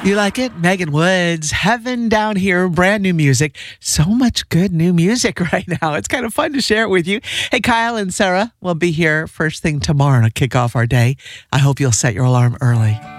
You like it? Megan Woods, Heaven Down Here, brand new music. So much good new music right now. It's kind of fun to share it with you. Hey, Kyle and Sarah will be here first thing tomorrow to kick off our day. I hope you'll set your alarm early.